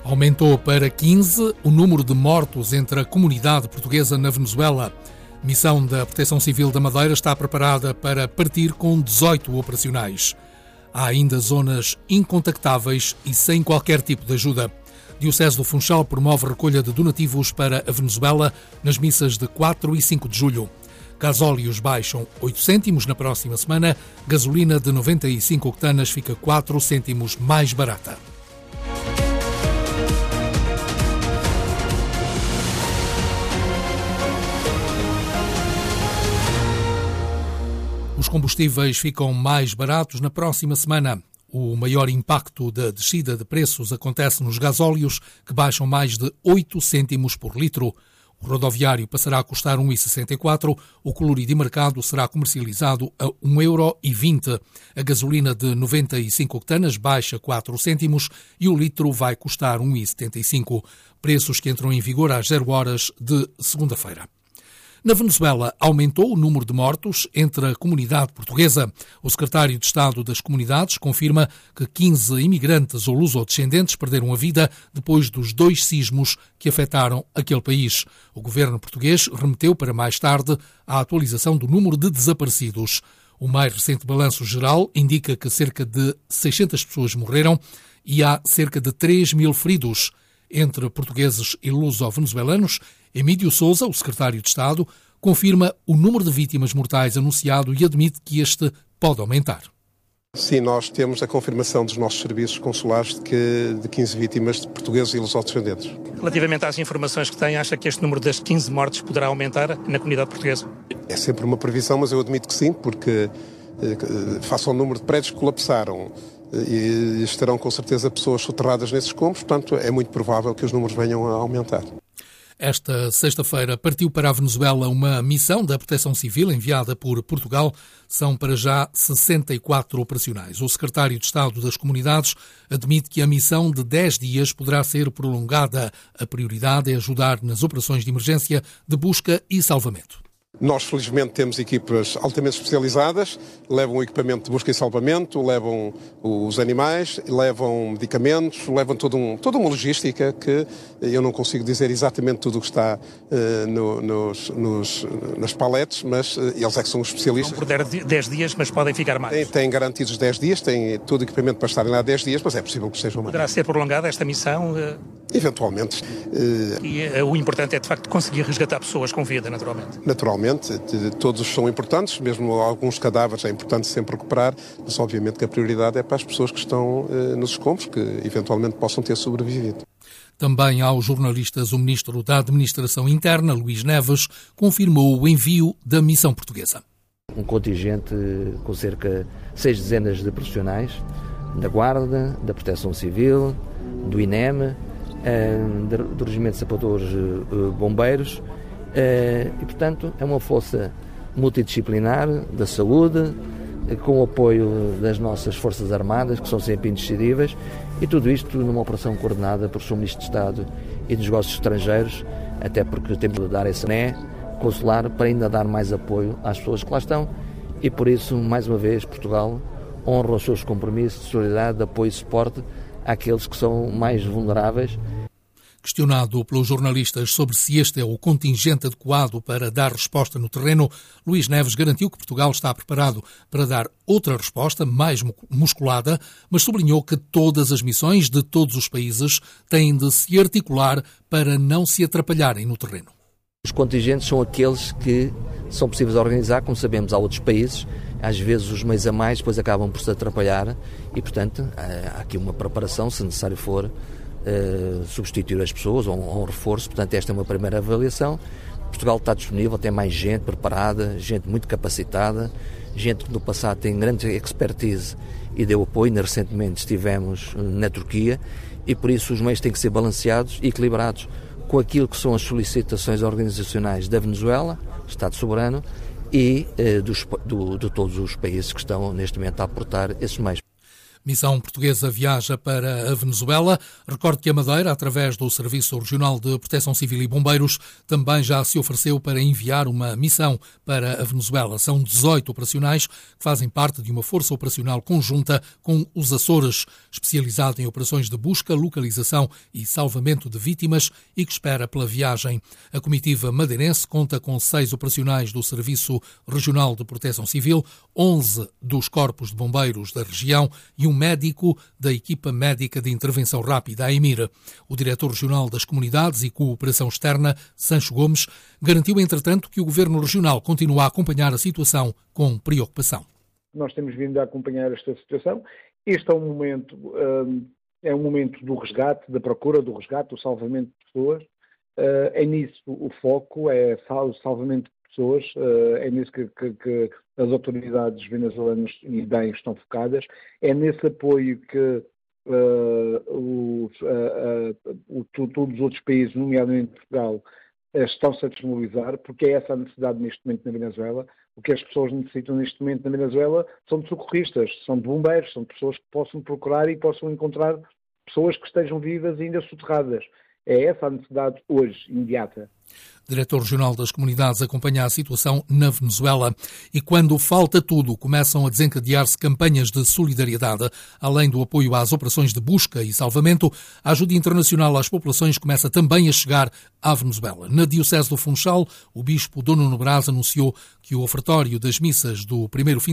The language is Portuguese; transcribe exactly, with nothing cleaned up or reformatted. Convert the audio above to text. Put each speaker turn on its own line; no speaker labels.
Aumentou para quinze o número de mortos entre a comunidade portuguesa na Venezuela. A missão da Proteção Civil da Madeira está preparada para partir com dezoito operacionais. Há ainda zonas incontactáveis e sem qualquer tipo de ajuda. Diocese do Funchal promove recolha de donativos para a Venezuela nas missas de quatro e cinco de julho. Gasóleos baixam oito cêntimos na próxima semana. Gasolina de noventa e cinco octanas fica quatro cêntimos mais barata. Os combustíveis ficam mais baratos na próxima semana. O maior impacto da descida de preços acontece nos gasóleos, que baixam mais de oito cêntimos por litro. O rodoviário passará a custar um vírgula sessenta e quatro, o coloridimercado será comercializado a um euro e vinte. A gasolina de noventa e cinco octanas baixa quatro cêntimos e o litro vai custar um vírgula setenta e cinco. Preços que entram em vigor às zero horas de segunda-feira. Na Venezuela, aumentou o número de mortos entre a comunidade portuguesa. O secretário de Estado das Comunidades confirma que quinze imigrantes ou lusodescendentes perderam a vida depois dos dois sismos que afetaram aquele país. O governo português remeteu para mais tarde a atualização do número de desaparecidos. O mais recente balanço geral indica que cerca de seiscentas pessoas morreram e há cerca de três mil feridos. Entre portugueses e luso-venezuelanos, Emílio Sousa, o secretário de Estado, confirma o número de vítimas mortais anunciado e admite que este pode aumentar.
Sim, nós temos a confirmação dos nossos serviços consulares de, que, de quinze vítimas de portugueses e lusodescendentes.
Relativamente às informações que tem, acha que este número das quinze mortes poderá aumentar na comunidade portuguesa?
É sempre uma previsão, mas eu admito que sim, porque eh, face ao número de prédios que colapsaram e estarão com certeza pessoas soterradas nesses escombros, portanto é muito provável que os números venham a aumentar.
Esta sexta-feira partiu para a Venezuela uma missão da Proteção Civil enviada por Portugal. São para já sessenta e quatro operacionais. O secretário de Estado das Comunidades admite que a missão de dez dias poderá ser prolongada. A prioridade é ajudar nas operações de emergência de busca e salvamento.
Nós, felizmente, temos equipas altamente especializadas, levam o equipamento de busca e salvamento, levam os animais, levam medicamentos, levam todo um, toda uma logística que eu não consigo dizer exatamente tudo o que está uh, no, nos, nos, nas paletes, mas uh, eles é que são os especialistas.
Vão por dez dias, mas podem ficar mais.
Têm, têm garantidos dez dias, têm todo o equipamento para estarem lá dez dias, mas é possível que sejam mais.
Poderá ser prolongada esta missão? Uh...
Eventualmente. Uh...
E uh, o importante é, de facto, conseguir resgatar pessoas com vida, naturalmente.
Naturalmente. Todos são importantes, mesmo alguns cadáveres é importante sempre recuperar, mas obviamente que a prioridade é para as pessoas que estão uh, nos escombros, que eventualmente possam ter sobrevivido.
Também aos jornalistas, o Ministro da Administração Interna, Luís Neves, confirmou o envio da missão portuguesa.
Um contingente com cerca de seis dezenas de profissionais da Guarda, da Proteção Civil, do I N E M, do Regimento de Sapadores Bombeiros, e, portanto, é uma força multidisciplinar da saúde, com o apoio das nossas Forças Armadas, que são sempre indescindíveis, e tudo isto numa operação coordenada por Sr Ministro de Estado e dos Negócios Estrangeiros, até porque temos de dar esse né consular para ainda dar mais apoio às pessoas que lá estão, e por isso, mais uma vez, Portugal honra os seus compromissos de solidariedade, de apoio e suporte àqueles que são mais vulneráveis.
Questionado pelos jornalistas sobre se este é o contingente adequado para dar resposta no terreno, Luís Neves garantiu que Portugal está preparado para dar outra resposta, mais musculada, mas sublinhou que todas as missões de todos os países têm de se articular para não se atrapalharem no terreno.
Os contingentes são aqueles que são possíveis de organizar, como sabemos, há outros países, às vezes os meios a mais depois acabam por se atrapalhar e, portanto, há aqui uma preparação, se necessário for, Uh, substituir as pessoas ou um, ou um reforço. Portanto, esta é uma primeira avaliação. Portugal está disponível, tem mais gente preparada, gente muito capacitada, gente que no passado tem grande expertise e deu apoio. Ainda recentemente estivemos na Turquia e por isso os meios têm que ser balanceados e equilibrados com aquilo que são as solicitações organizacionais da Venezuela, Estado soberano, e uh, dos, do, de todos os países que estão neste momento a aportar esses meios.
Missão portuguesa viaja para a Venezuela. Recordo que a Madeira, através do Serviço Regional de Proteção Civil e Bombeiros, também já se ofereceu para enviar uma missão para a Venezuela. São dezoito operacionais que fazem parte de uma força operacional conjunta com os Açores, especializada em operações de busca, localização e salvamento de vítimas e que espera pela viagem. A comitiva madeirense conta com seis operacionais do Serviço Regional de Proteção Civil, onze dos corpos de bombeiros da região e um médico da equipa médica de intervenção rápida, a EMIR. O diretor regional das Comunidades e Cooperação Externa, Sancho Gomes, garantiu, entretanto, que o governo regional continua a acompanhar a situação com preocupação.
Nós temos vindo a acompanhar esta situação. Este é um momento, um, é um momento do resgate, da procura do resgate, do salvamento de pessoas. Uh, é nisso o foco, é o salvamento de pessoas, uh, é nisso que, que, que as autoridades venezuelanas e bem estão focadas. É nesse apoio que uh, os, uh, uh, o, todos os outros países, nomeadamente Portugal, uh, estão-se a desmobilizar, porque é essa a necessidade neste momento na Venezuela. O que as pessoas necessitam neste momento na Venezuela são de socorristas, são de bombeiros, são de pessoas que possam procurar e possam encontrar pessoas que estejam vivas e ainda soterradas. É essa a necessidade hoje, imediata.
Diretor Regional das Comunidades acompanha a situação na Venezuela e quando falta tudo, começam a desencadear-se campanhas de solidariedade. Além do apoio às operações de busca e salvamento, a ajuda internacional às populações começa também a chegar à Venezuela. Na Diocese do Funchal, o bispo Dom Nuno Braz anunciou que o ofertório das missas do primeiro fim